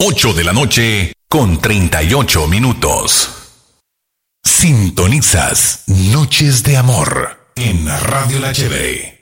8 de la noche con 38 minutos. Sintonizas Noches de Amor en Radio La Chévere.